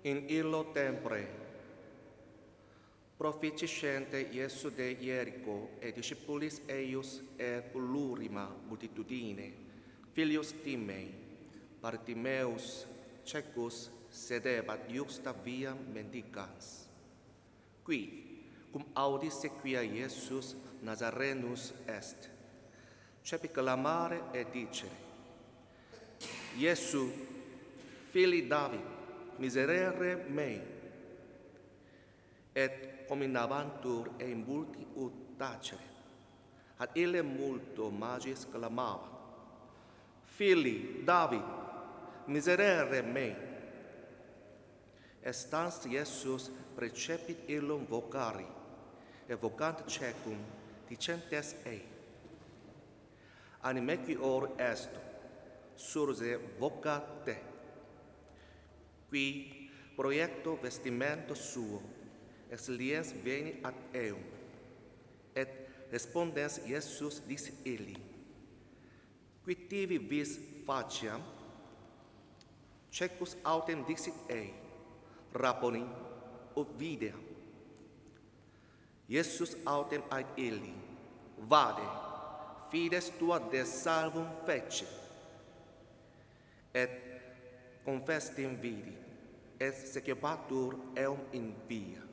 In illo tempore, proficente Iesu de Ierico et discipulis eius et plurima multitudine, filius Timei, Bartimeus, Cecus, sedebat iuxta via mendicans. Qui, cum audis sequia Iesus Nazarenus est, cepi clamare et dicere: Iesu, fili David, miserere mei. Et cominabantur e multi ut tacere, ad ille multo magis clamava: Fili David, miserere mei. Estans Iesus precepit illum vocari, et vocant cecum, dicentes ei: Animecior esto, surge vocat te. Qui proiecto vestimento suo, ex liens venit ad eum, et respondens Iesus dicit illi: Qui tibi vis faciam? Cecus autem dicit ei: Rabboni, ut videam. Iesus autem ait illi: Vade, fides tua de salvum fece. Et confestim vidi, et sequebatur eum in via.